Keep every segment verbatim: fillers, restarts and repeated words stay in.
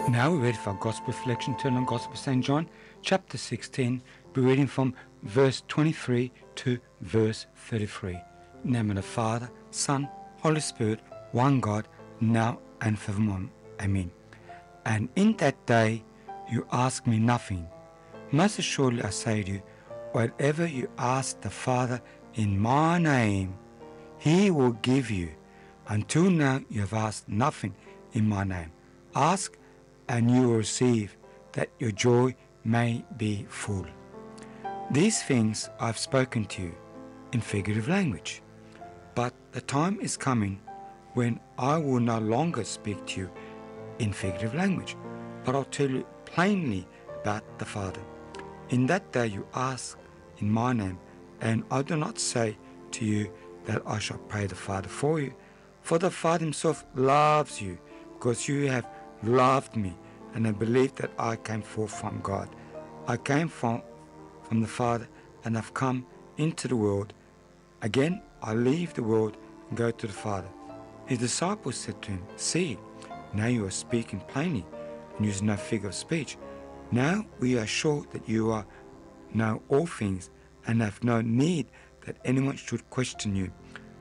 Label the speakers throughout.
Speaker 1: Now we're ready for our Gospel reflection. Turn on Gospel of Saint John, chapter sixteen. We're reading from verse twenty-three to verse thirty-three. In the name of the Father, Son, Holy Spirit, one God, now and forevermore. Amen. And in that day you ask me nothing. Most assuredly I say to you, whatever you ask the Father in my name, he will give you. Until now you have asked nothing in my name. Ask and you will receive, that your joy may be full. These things I have spoken to you in figurative language, but the time is coming when I will no longer speak to you in figurative language, but I'll tell you plainly about the Father. In that day you ask in my name, and I do not say to you that I shall pray the Father for you, for the Father himself loves you, because you have loved me, and I believe that I came forth from God. I came from, from the Father, and have come into the world. Again, I leave the world and go to the Father. His disciples said to him, See, now you are speaking plainly, and use no figure of speech. Now we are sure that you are know all things, and have no need that anyone should question you.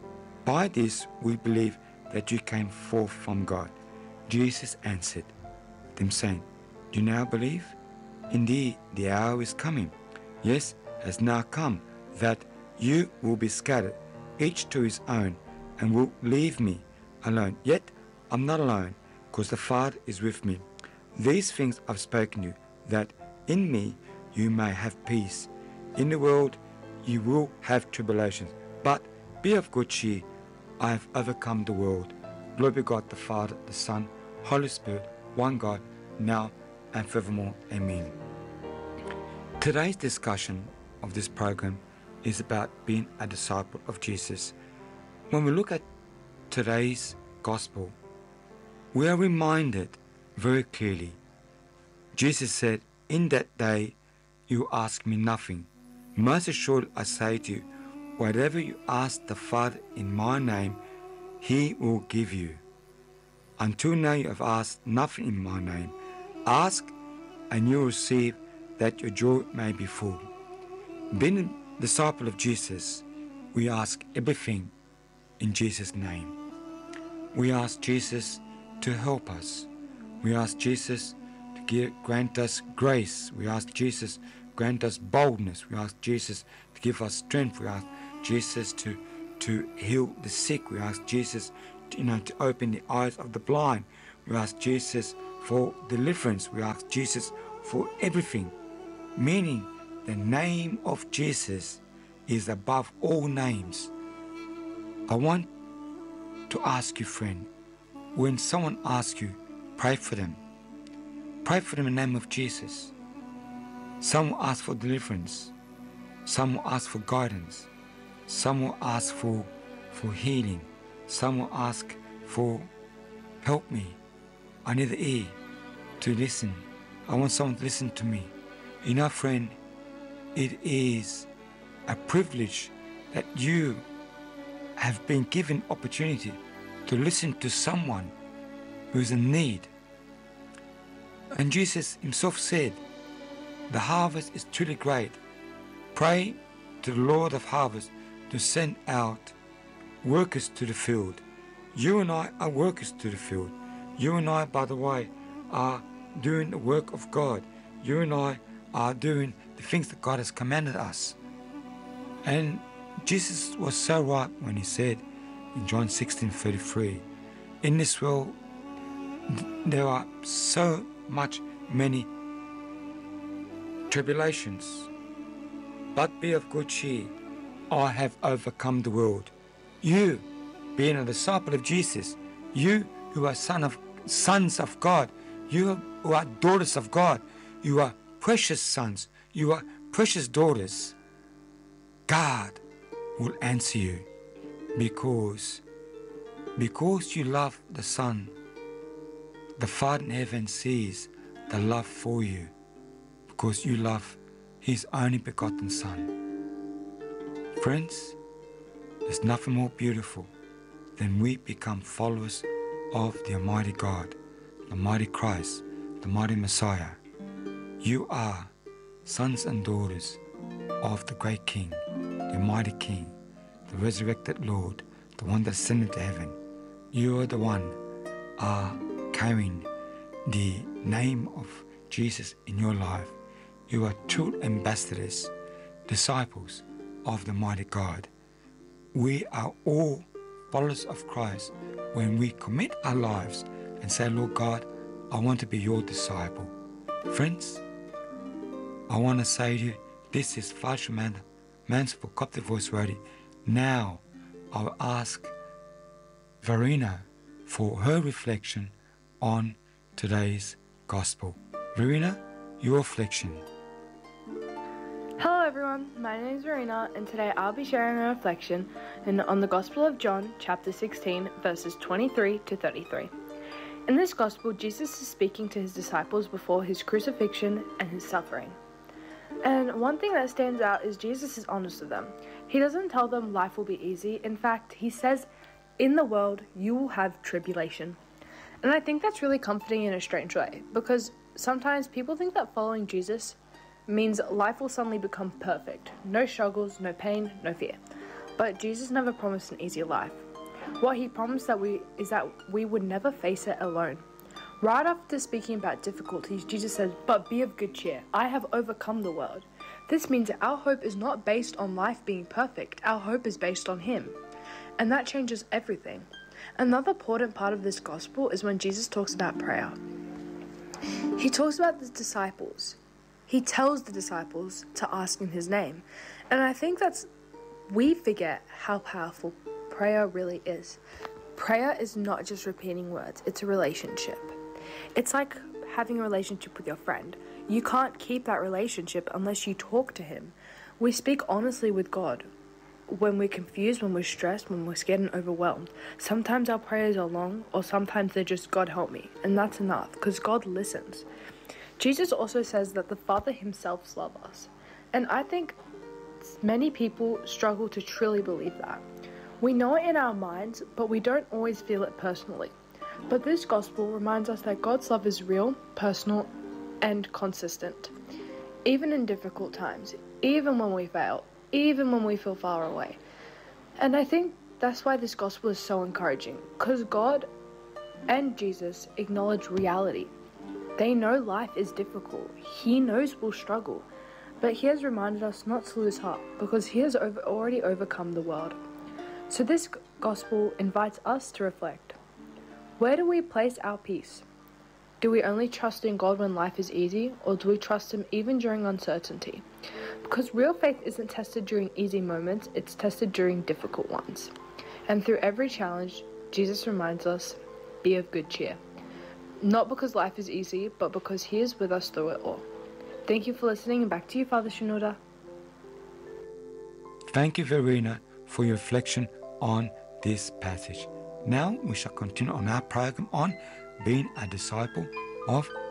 Speaker 1: By this we believe that you came forth from God. Jesus answered them, saying, Do you now believe? Indeed, the hour is coming, yes, has now come, that you will be scattered, each to his own, and will leave me alone. Yet I'm not alone, because the Father is with me. These things I've spoken to you, that in me you may have peace. In the world you will have tribulations, but be of good cheer. I have overcome the world. Glory be God the Father, the Son, Holy Spirit, one God, now and forevermore. Amen. Today's discussion of this program is about being a disciple of Jesus. When we look at today's gospel, we are reminded very clearly. Jesus said, In that day you ask me nothing. Most assuredly I say to you, whatever you ask the Father in my name, he will give you. Until now you have asked nothing in my name. Ask and you will receive, that your joy may be full. Being a disciple of Jesus, we ask everything in Jesus' name. We ask Jesus to help us. We ask Jesus to give, grant us grace. We ask Jesus to grant us boldness. We ask Jesus to give us strength. We ask Jesus to, to heal the sick. We ask Jesus to, you know, to open the eyes of the blind. We ask Jesus for deliverance. We ask Jesus for everything. Meaning the name of Jesus is above all names. I want to ask you, friend, when someone asks you, pray for them. Pray for them in the name of Jesus. Some will ask for deliverance. Some will ask for guidance. Some will ask for, for healing. Some will ask for, help me. I need the ear to listen. I want someone to listen to me. You know, friend, it is a privilege that you have been given opportunity to listen to someone who is in need. And Jesus himself said, the harvest is truly great. Pray to the Lord of harvest to send out workers to the field. You and I are workers to the field. You and I, by the way, are doing the work of God. You and I are doing the things that God has commanded us. And Jesus was so right when he said in John sixteen thirty-three, in this world there are so much many tribulations, but be of good cheer. I have overcome the world. You, being a disciple of Jesus, you who are son of sons of God, you who are daughters of God, you are precious sons, you are precious daughters. God will answer you because because you love the Son. The Father in heaven sees the love for you because you love his only begotten Son. Friends, there's nothing more beautiful than we become followers of the Almighty God, the Almighty Christ, the mighty Messiah. You are sons and daughters of the great King, the mighty King, the resurrected Lord, the one that ascended to heaven. You are the one are carrying the name of Jesus in your life. You are true ambassadors, disciples of the mighty God. We are all followers of Christ when we commit our lives and say, Lord God, I want to be your disciple. Friends, I want to say to you, this is Father Mansell for Coptic Voice Radio. Now, I'll ask Verena for her reflection on today's Gospel. Verena, your reflection.
Speaker 2: Hello everyone, my name is Verena and today I'll be sharing a reflection in, on the Gospel of John, chapter sixteen, verses twenty-three to thirty-three. In this Gospel, Jesus is speaking to his disciples before his crucifixion and his suffering. And one thing that stands out is Jesus is honest with them. He doesn't tell them life will be easy. In fact, he says, in the world you will have tribulation. And I think that's really comforting in a strange way, because sometimes people think that following Jesus means life will suddenly become perfect. No struggles, no pain, no fear. But Jesus never promised an easy life. What he promised that we is that we would never face it alone. Right after speaking about difficulties, Jesus says, "But be of good cheer. I have overcome the world." This means that our hope is not based on life being perfect. Our hope is based on him. And that changes everything. Another important part of this gospel is when Jesus talks about prayer. He talks about the disciples. He tells the disciples to ask in his name. And I think that's, we forget how powerful prayer really is. Prayer is not just repeating words, it's a relationship. It's like having a relationship with your friend. You can't keep that relationship unless you talk to him. We speak honestly with God. When we're confused, when we're stressed, when we're scared and overwhelmed. Sometimes our prayers are long, or sometimes they're just, God help me. And that's enough, because God listens. Jesus also says that the Father himself loves us. And I think many people struggle to truly believe that. We know it in our minds, but we don't always feel it personally. But this gospel reminds us that God's love is real, personal, and consistent. Even in difficult times, even when we fail, even when we feel far away. And I think that's why this gospel is so encouraging, because God and Jesus acknowledge reality. They know life is difficult. He knows we'll struggle. But he has reminded us not to lose heart, because he has over, already overcome the world. So this gospel invites us to reflect. Where do we place our peace? Do we only trust in God when life is easy, or do we trust him even during uncertainty? Because real faith isn't tested during easy moments, it's tested during difficult ones. And through every challenge, Jesus reminds us, be of good cheer. Not because life is easy, but because he is with us through it all. Thank you for listening, and back to you, Father Shenouda.
Speaker 1: Thank you, Verena, for your reflection on this passage. Now we shall continue on our program on being a disciple of